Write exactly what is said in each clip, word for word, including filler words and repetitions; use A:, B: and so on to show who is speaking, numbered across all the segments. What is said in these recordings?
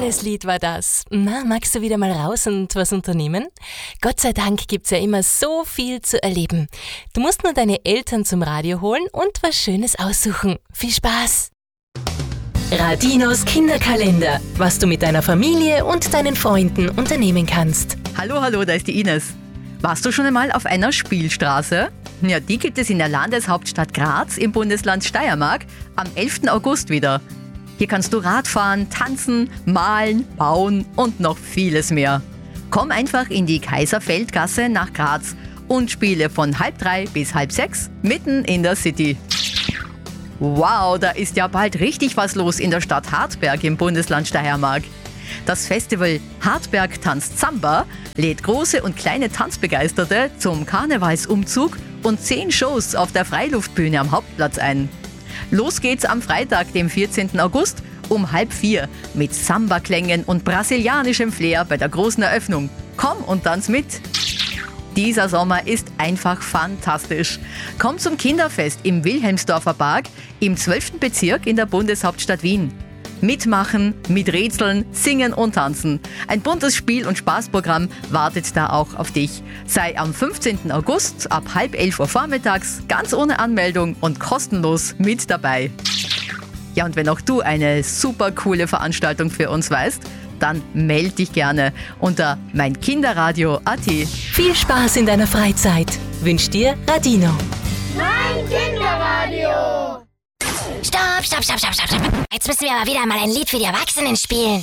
A: schönes Lied war das. Na, magst du wieder mal raus und was unternehmen? Gott sei Dank gibt's ja immer so viel zu erleben. Du musst nur deine Eltern zum Radio holen und was Schönes aussuchen. Viel Spaß! Radinos Kinderkalender. Was du mit deiner Familie und deinen Freunden unternehmen kannst.
B: Hallo, hallo, da ist die Ines. Warst du schon einmal auf einer Spielstraße? Ja, die gibt es in der Landeshauptstadt Graz im Bundesland Steiermark am elften August wieder. Hier kannst du Radfahren, tanzen, malen, bauen und noch vieles mehr. Komm einfach in die Kaiserfeldgasse nach Graz und spiele von halb drei bis halb sechs mitten in der City. Wow, da ist ja bald richtig was los in der Stadt Hartberg im Bundesland Steiermark. Das Festival Hartberg tanzt Samba lädt große und kleine Tanzbegeisterte zum Karnevalsumzug und zehn Shows auf der Freiluftbühne am Hauptplatz ein. Los geht's am Freitag, dem vierzehnten August um halb vier mit Samba-Klängen und brasilianischem Flair bei der großen Eröffnung. Komm und tanz mit! Dieser Sommer ist einfach fantastisch. Komm zum Kinderfest im Wilhelmsdorfer Park im zwölften Bezirk in der Bundeshauptstadt Wien. Mitmachen, miträtseln, singen und tanzen. Ein buntes Spiel- und Spaßprogramm wartet da auch auf dich. Sei am fünfzehnten August ab halb elf Uhr vormittags ganz ohne Anmeldung und kostenlos mit dabei. Ja, und wenn auch du eine super coole Veranstaltung für uns weißt, dann melde dich gerne unter meinkinderradio punkt at.
A: Viel Spaß in deiner Freizeit. Wünscht dir Radino.
C: Mein Kinderradio!
D: Stopp, stopp, stopp, stopp, stopp, stopp. Jetzt müssen wir aber wieder mal ein Lied für die Erwachsenen spielen.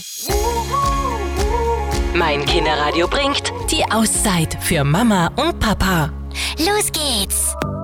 A: Mein Kinderradio bringt die Auszeit für Mama und Papa.
D: Los geht's!